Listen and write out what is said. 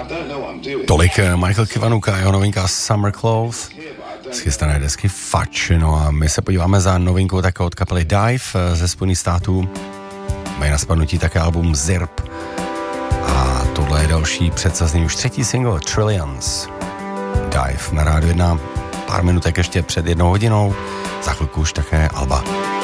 Tolik Michael Kiwanuka a jeho novinka Summer Clothes z chystané desky Fudge. No a my se podíváme za novinkou také od kapely Dive ze Spojených států. Mají na spadnutí také album Zirp. A tohle je další předsazný už 3. single Trillions. Dive na Rádiu 1, pár minutek ještě před 1 hodinou. Za chvilku už také Alba.